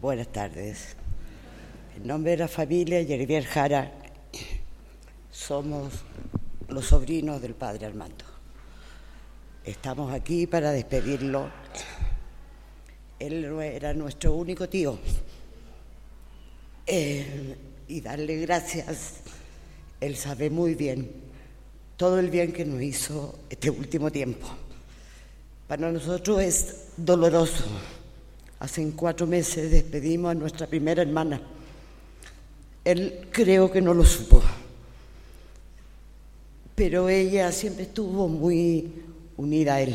Buenas tardes. En nombre de la familia Yervier Jara, somos los sobrinos del padre Armando. Estamos aquí para despedirlo. Él era nuestro único tío. Y darle gracias. Él sabe muy bien todo el bien que nos hizo este último tiempo. Para nosotros es doloroso. Hace 4 meses despedimos a nuestra primera hermana. Él creo que no lo supo, pero ella siempre estuvo muy unida a él.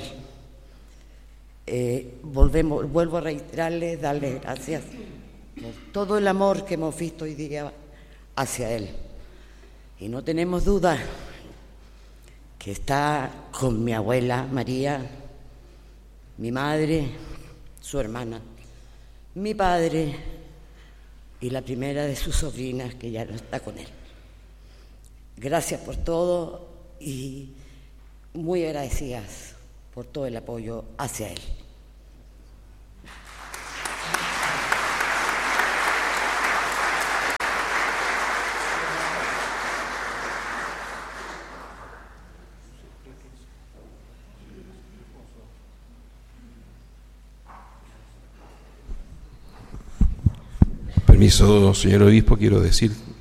Vuelvo a reiterarle, darle gracias por todo el amor que hemos visto hoy día hacia él. Y no tenemos duda que está con mi abuela María, mi madre, su hermana, mi padre y la primera de sus sobrinas que ya no está con él. Gracias por todo y muy agradecidas por todo el apoyo hacia él. Permiso, señor obispo, quiero decir